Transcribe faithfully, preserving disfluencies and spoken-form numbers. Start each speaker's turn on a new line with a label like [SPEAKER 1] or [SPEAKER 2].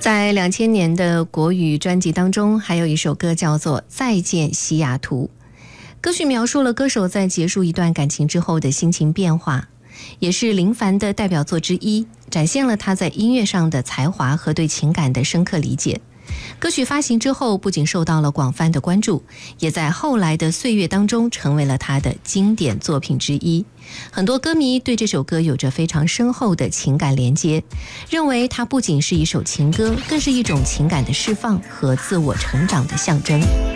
[SPEAKER 1] 在两千年的国语专辑当中，还有一首歌叫做《再见西雅图》。歌曲描述了歌手在结束一段感情之后的心情变化，也是林凡的代表作之一，展现了他在音乐上的才华和对情感的深刻理解。歌曲发行之后，不仅受到了广泛的关注，也在后来的岁月当中成为了他的经典作品之一。很多歌迷对这首歌有着非常深厚的情感连接，认为它不仅是一首情歌，更是一种情感的释放和自我成长的象征。